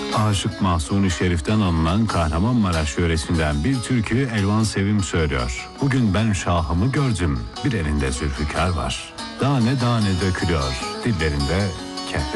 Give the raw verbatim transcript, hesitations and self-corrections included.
Aşık Mahzun-i Şerif'ten alınan Kahramanmaraş yöresinden bir türkü Elvan Sevim söylüyor. Bugün ben şahımı gördüm, bir elinde zülfikar var. Tane tane dökülüyor, dillerinde